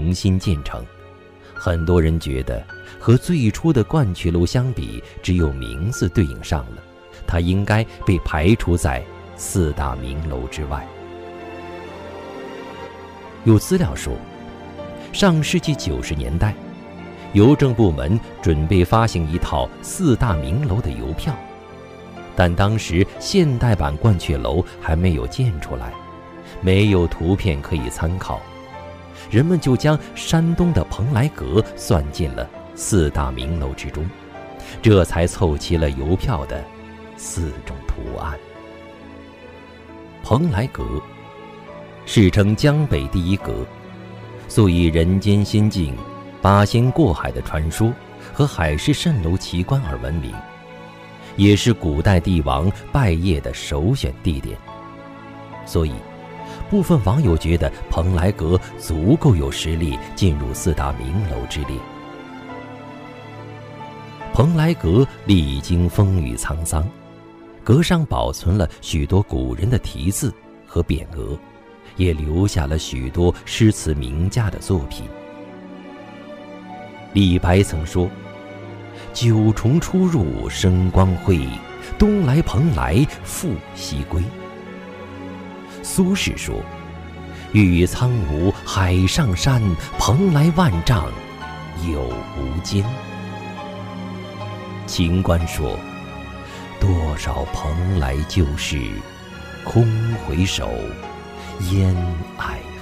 重新建成。很多人觉得和最初的鹳雀楼相比，只有名字对应上了，它应该被排除在4大名楼之外。有资料说，上世纪90年代，邮政部门准备发行一套4大名楼的邮票，但当时现代版鹳雀楼还没有建出来，没有图片可以参考，人们就将山东的蓬莱阁算进了4大名楼之中，这才凑齐了邮票的4种图案。蓬莱阁世称江北第一阁，素以人间仙境、八仙过海的传说和海市蜃楼奇观而闻名，也是古代帝王拜谒的首选地点。所以部分网友觉得蓬莱阁足够有实力进入4大名楼之列。蓬莱阁历经风雨沧桑，阁上保存了许多古人的题字和匾额，也留下了许多诗词名家的作品。李白曾说：“九重出入生光辉，东来蓬莱复西归。”苏轼说：“玉苍梧海上山，蓬莱万丈有无间。”秦观说：“多少蓬莱旧事，空回首，烟霭